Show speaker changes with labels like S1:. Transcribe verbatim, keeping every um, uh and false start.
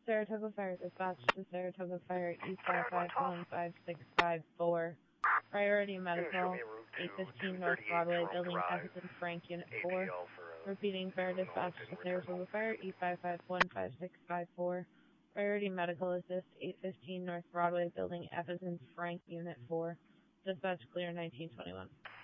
S1: Saratoga Fire Dispatch to Saratoga Fire E five five one five six five four. Priority Medical, eight fifteen North Broadway, Building F as in Frank, Unit four. Repeating Fire Dispatch to Saratoga Fire E five five one five six five four. Priority Medical Assist, eight fifteen North Broadway, Building F as in Frank, Unit four. Dispatch clear nineteen twenty-one.